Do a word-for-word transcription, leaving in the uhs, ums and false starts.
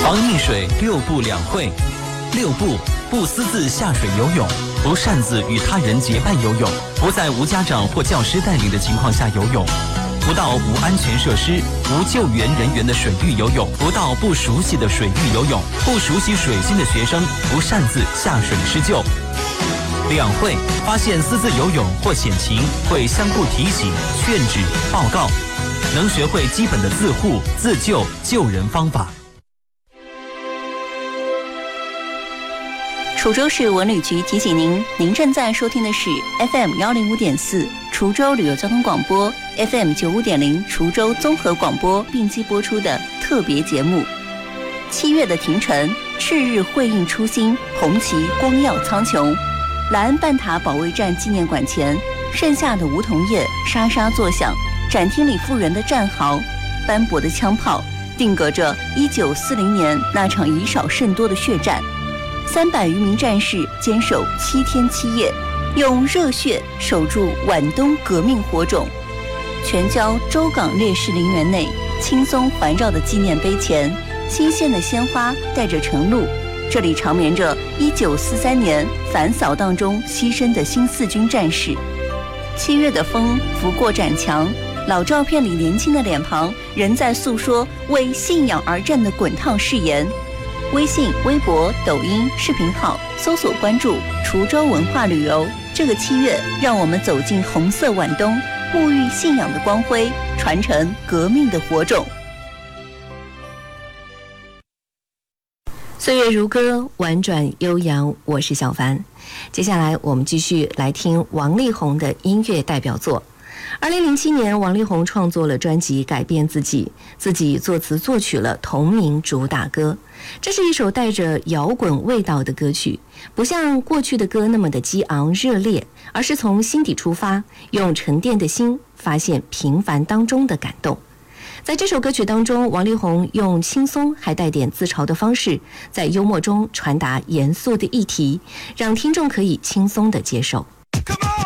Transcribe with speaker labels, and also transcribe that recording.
Speaker 1: 防溺水六不两会。六不：不私自下水游泳，不擅自与他人结伴游泳，不在无家长或教师带领的情况下游泳，不到无安全设施、无救援人员的水域游泳，不到不熟悉的水域游泳，不熟悉水性的学生不擅自下水施救。两会：发现私自游泳或险情，会相互提醒、劝止、报告，能学会基本的自护、自救、救人方法。
Speaker 2: 滁州市文旅局提醒您，您正在收听的是 F M 幺零五点四滁州旅游交通广播 ，F M 九五点零滁州综合广播并机播出的特别节目。七月的庭城，赤日辉映初心，红旗光耀苍穹。莱恩半塔保卫战纪念馆前，盛夏的梧桐叶沙沙作响，展厅里复原的战壕，斑驳的枪炮，定格着一九四零年那场以少胜多的血战。三百余名战士坚守七天七夜，用热血守住皖东革命火种。全郊州港烈士陵园内，轻松环绕的纪念碑前，新鲜的鲜花带着晨露，这里长眠着一九四三年反扫荡中牺牲的新四军战士。七月的风拂过展墙，老照片里年轻的脸庞仍在诉说为信仰而战的滚烫誓言。微信、微博、抖音视频号搜索关注滁州文化旅游。这个七月，让我们走进红色皖东，沐浴信仰的光辉，传承革命的火种。
Speaker 3: 岁月如歌，婉转悠扬，我是小凡。接下来我们继续来听王力宏的音乐代表作。二零零七年，王力宏创作了专辑《改变自己》，自己作词作曲了同名主打歌。这是一首带着摇滚味道的歌曲，不像过去的歌那么的激昂热烈，而是从心底出发，用沉淀的心发现平凡当中的感动。在这首歌曲当中，王力宏用轻松还带点自嘲的方式，在幽默中传达严肃的议题，让听众可以轻松地接受。Come on!